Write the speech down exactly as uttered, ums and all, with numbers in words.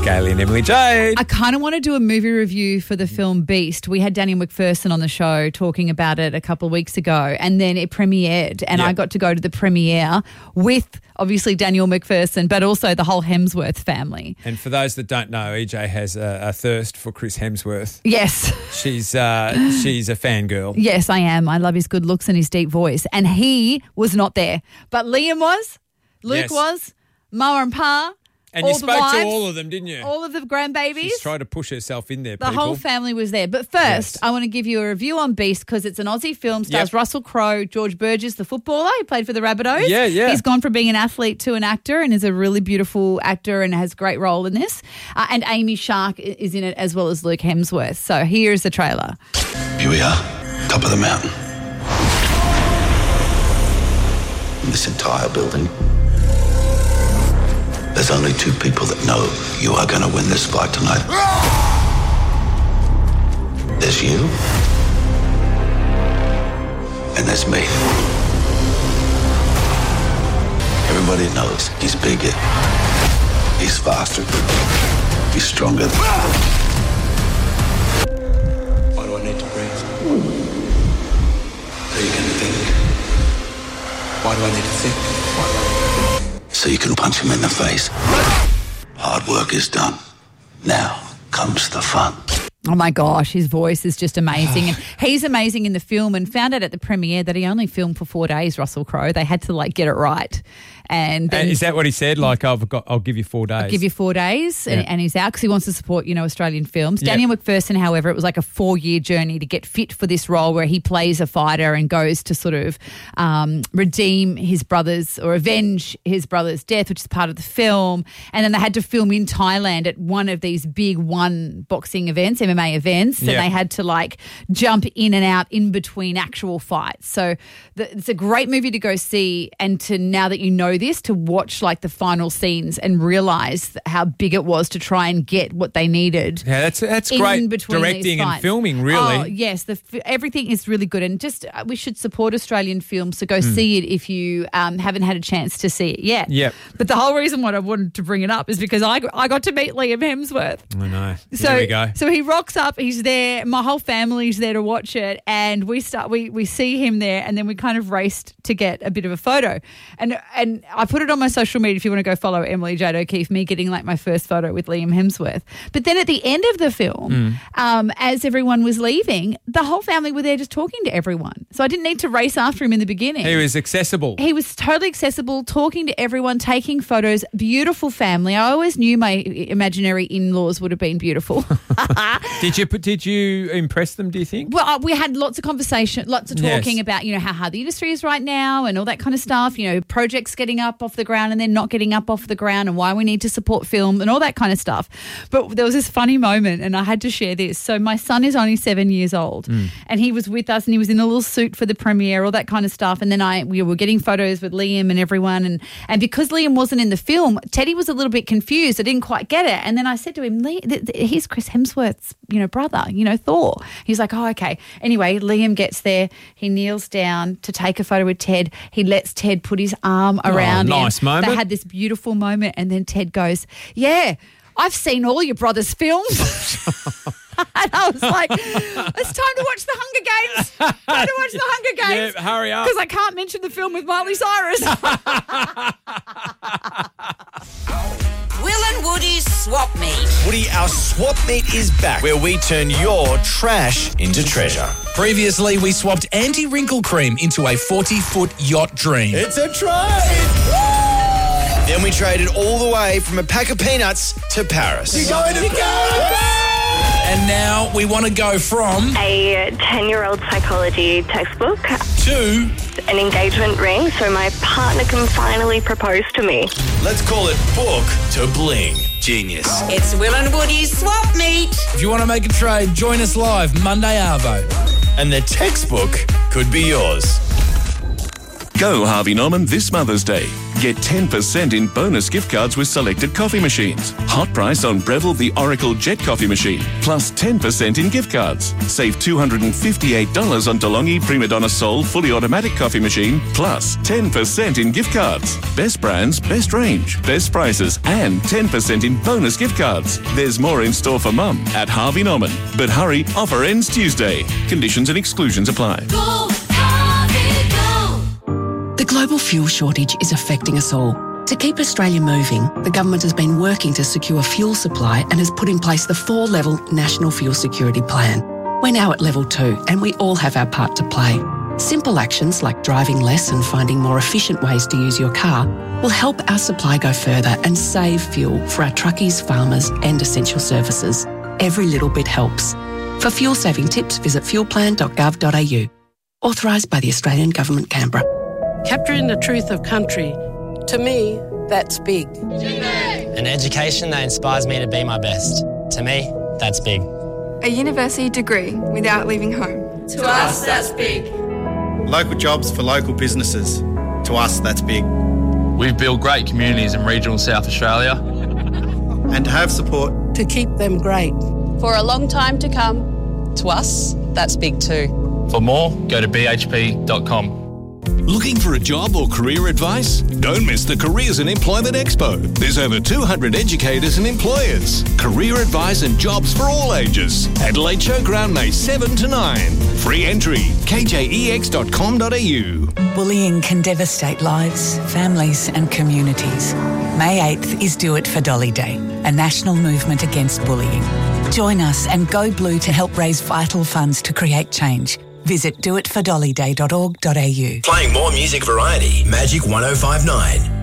Gailey and Emily Jade. I kind of want to do a movie review for the film Beast. We had Daniel McPherson on the show talking about it a couple of weeks ago, and then it premiered, and Yep. I got to go to the premiere with obviously Daniel McPherson, but also the whole Hemsworth family. And for those that don't know, E J has a, a thirst for Chris Hemsworth. Yes. She's uh, she's a fangirl. Yes, I am. I love his good looks and his deep voice. And he was not there. But Liam was, Luke Yes. was, Ma and Pa. And all you the spoke wives, to all of them, didn't you? All of the grandbabies. She's tried to push herself in there, The people. whole family was there. But first, Yes. I want to give you a review on Beast because it's an Aussie film, stars Yep. Russell Crowe, George Burgess, the footballer who played for the Rabbitohs. Yeah, yeah. He's gone from being an athlete to an actor and is a really beautiful actor and has a great role in this. Uh, and Amy Shark i- is in it as well as Luke Hemsworth. So here's the trailer. Here we are, top of the mountain. In this entire building, there's only two people that know you are going to win this fight tonight. There's you, and there's me. Everybody knows he's bigger, he's faster, he's stronger. Why do I need to breathe? So you can think. Why do I need to think? Why do I need to think? So you can punch him in the face. Hard work is done. Now comes the fun. Oh my gosh, his voice is just amazing. And he's amazing in the film, and found out at the premiere that he only filmed for four days, Russell Crowe. They had to like get it right. And, then And is that what he said? Like, I've got, I'll give you four days. I'll give you four days and, Yeah. and he's out because he wants to support, you know, Australian films. Yep. Daniel McPherson, however, it was like a four-year journey to get fit for this role where he plays a fighter and goes to sort of um, redeem his brother's or avenge his brother's death, which is part of the film. And then they had to film in Thailand at one of these big one boxing events, M M A events, and Yep. they had to like jump in and out in between actual fights. So the, it's a great movie to go see, and to, now that you know this, to watch like the final scenes and realise how big it was to try and get what they needed. Yeah, that's that's in great between directing these and fights. filming, really. Oh, yes, the f- everything is really good, and just uh, we should support Australian films. So go Hmm. see it if you um, haven't had a chance to see it yet. Yep. But the whole reason why I wanted to bring it up is because I got, I got to meet Liam Hemsworth. I know. So, there we go. so he rocks up. He's there. My whole family's there to watch it, and we start. We we see him there, and then we kind of raced to get a bit of a photo, and and I put it on my social media. If you want to go follow Emily Jade O'Keefe, me getting like my first photo with Liam Hemsworth. But then at the end of the film, Mm. um, as everyone was leaving, the whole family were there just talking to everyone. So I didn't need to race after him in the beginning. He was accessible. He was totally accessible, talking to everyone, taking photos. Beautiful family. I always knew my imaginary in-laws would have been beautiful. Did you did you impress them, do you think? Well, uh, we had lots of conversation, lots of talking Yes. about, you know, how hard the industry is right now and all that kind of stuff, you know, projects getting up off the ground and then not getting up off the ground and why we need to support film and all that kind of stuff. But there was this funny moment and I had to share this. So my son is only seven years old Mm. and he was with us and he was in a little suit for the premiere, all that kind of stuff. And then I we were getting photos with Liam and everyone. And, and because Liam wasn't in the film, Teddy was a little bit confused. I didn't quite get it. And then I said to him, "Lee, th- th- he's Chris Hemsworth's, you know, brother, you know, Thor." He's like, "Oh, okay." Anyway, Liam gets there. He kneels down to take a photo with Ted. He lets Ted put his arm around him. nice moment. They had this beautiful moment. And then Ted goes, "Yeah, I've seen all your brother's films." And I was like, "It's time to watch the Hunger Games. Time to watch the Hunger Games." Yeah, hurry up. Because I can't mention the film with Miley Cyrus. Will and Woody's Swap Meet. Woody, our swap meet is back, where we turn your trash into treasure. Previously, we swapped anti-wrinkle cream into a forty-foot yacht dream. It's a trade! Then we traded all the way from a pack of peanuts to Paris. You're going to Paris! And now we want to go from A ten-year-old psychology textbook, to an engagement ring, so my partner can finally propose to me. Let's call it book to bling. Genius. It's Will and Woody's Swap Meet. If you want to make a trade, join us live Monday Arvo. And the textbook could be yours. Go Harvey Norman this Mother's Day. Get ten percent in bonus gift cards with selected coffee machines. Hot price on Breville the Oracle Jet coffee machine, plus ten percent in gift cards. Save two hundred fifty-eight dollars on DeLonghi Prima Donna Sol fully automatic coffee machine, plus ten percent in gift cards. Best brands, best range, best prices, and ten percent in bonus gift cards. There's more in store for Mum at Harvey Norman. But hurry, offer ends Tuesday. Conditions and exclusions apply. Go, Harvey, go. The global fuel shortage is affecting us all. To keep Australia moving, the government has been working to secure fuel supply and has put in place the four-level National Fuel Security Plan. We're now at level two and we all have our part to play. Simple actions like driving less and finding more efficient ways to use your car will help our supply go further and save fuel for our truckies, farmers and essential services. Every little bit helps. For fuel-saving tips, visit fuel plan dot gov dot a u. Authorised by the Australian Government, Canberra. Capturing the truth of country, to me, that's big. An education that inspires me to be my best. To me, that's big. A university degree without leaving home. To us, that's big. Local jobs for local businesses. To us, that's big. We've built great communities in regional South Australia. And to have support. To keep them great. For a long time to come. To us, that's big too. For more, go to b h p dot com. Looking for a job or career advice? Don't miss the Careers and Employment Expo. There's over two hundred educators and employers. Career advice and jobs for all ages. Adelaide Showground, May seventh to ninth. Free entry, k j e x dot com dot a u. Bullying can devastate lives, families and communities. May eighth is Do It for Dolly Day, a national movement against bullying. Join us and go blue to help raise vital funds to create change. Visit do it for dolly day dot org dot a u. Playing more music variety, Magic one oh five nine.